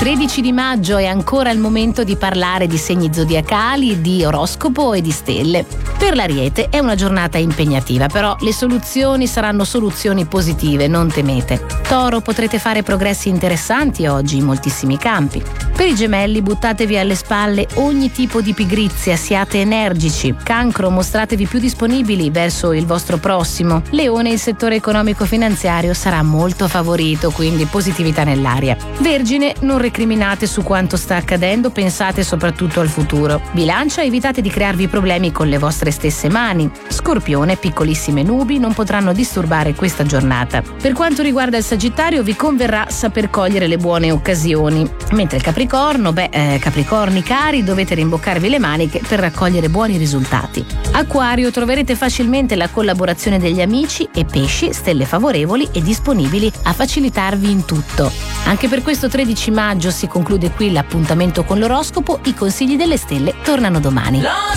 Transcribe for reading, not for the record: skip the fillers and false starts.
13 di maggio è ancora il momento di parlare di segni zodiacali, di oroscopo e di stelle. Per l'Ariete è una giornata impegnativa, però le soluzioni saranno soluzioni positive, non temete. Toro, potrete fare progressi interessanti oggi in moltissimi campi. Per i Gemelli, buttatevi alle spalle ogni tipo di pigrizia, siate energici. Cancro, mostratevi più disponibili verso il vostro prossimo. Leone, il settore economico-finanziario sarà molto favorito, quindi positività nell'aria. Vergine, non recriminate su quanto sta accadendo, pensate soprattutto al futuro. Bilancia, evitate di crearvi problemi con le vostre stesse mani. Scorpione, piccolissime nubi non potranno disturbare questa giornata. Per quanto riguarda il Sagittario, vi converrà saper cogliere le buone occasioni. Mentre il Capricorno, Capricorni cari, dovete rimboccarvi le maniche per raccogliere buoni risultati. Acquario, troverete facilmente la collaborazione degli amici, e Pesci, stelle favorevoli e disponibili a facilitarvi in tutto. Anche per questo 13 maggio si conclude qui l'appuntamento con l'oroscopo. I consigli delle stelle tornano domani.